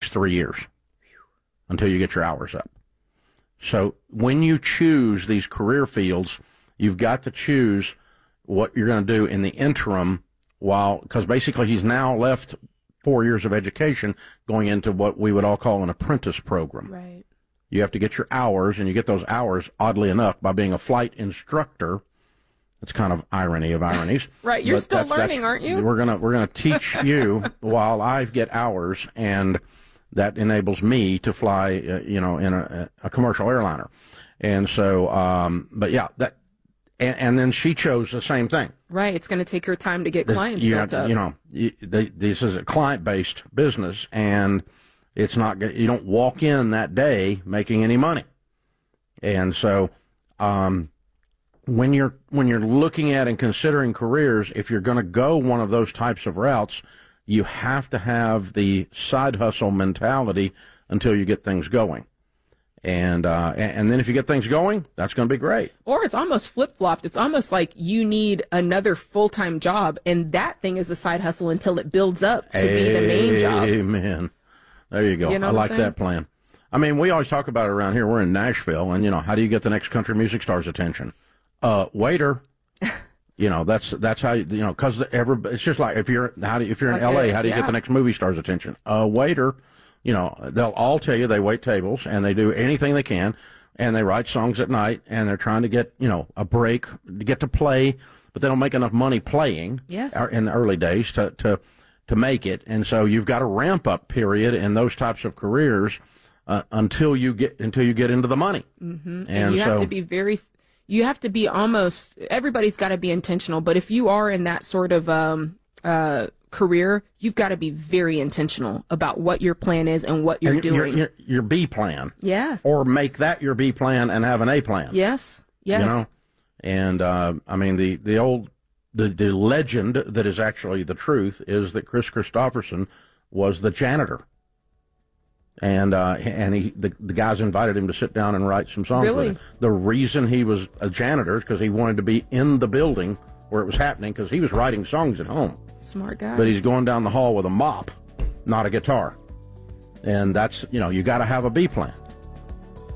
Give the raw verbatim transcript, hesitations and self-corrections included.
takes three years until you get your hours up. So when you choose these career fields, you've got to choose what you're going to do in the interim while, because basically he's now left four years of education going into what we would all call an apprentice program. Right. You have to get your hours, and you get those hours, oddly enough, by being a flight instructor. It's kind of irony of ironies. Right. You're but still that's, learning, that's, aren't you? We're gonna we're gonna teach you while I get hours, and that enables me to fly, uh, you know, in a, a commercial airliner. And so, um, but yeah, that, and, and then she chose the same thing. Right. It's going to take her time to get clients you built have, up. You know, you, they, this is a client-based business, and it's not, you don't walk in that day making any money. And so, um, when you're, when you're looking at and considering careers, if you're going to go one of those types of routes, you have to have the side hustle mentality until you get things going. And, uh, and then if you get things going, that's going to be great. Or it's almost flip-flopped. It's almost like you need another full-time job, and that thing is a side hustle until it builds up to be the main job. Amen. There you go. You know I like that plan. I mean, we always talk about it around here. We're in Nashville, and, you know, how do you get the next country music star's attention? Uh, waiter. You know, that's that's how, you you know, because it's just like if you're how do you, if you're in L A, how do you yeah. get the next movie star's attention? A waiter. You know, they'll all tell you they wait tables and they do anything they can, and they write songs at night, and they're trying to get, you know, a break, to get to play, but they don't make enough money playing yes. in the early days to, to, to make it. And so you've got a ramp up period in those types of careers uh, until you get until you get into the money. Mm-hmm. And, and you so, have to be very, you have to be almost, everybody's got to be intentional, but if you are in that sort of um, uh, career, you've got to be very intentional about what your plan is and what you're and your, doing. Your, your B plan. Yeah. Or make that your B plan and have an A plan. Yes. Yes. You know? And, uh, I mean, the, the old, the, the legend that is actually the truth is that Chris Christopherson was the janitor. And, uh, and he, the, the guys invited him to sit down and write some songs Really? with him. The reason he was a janitor is because he wanted to be in the building where it was happening, because he was writing songs at home. Smart guy. But he's going down the hall with a mop, not a guitar. And that's, you know, you got to have a B plan.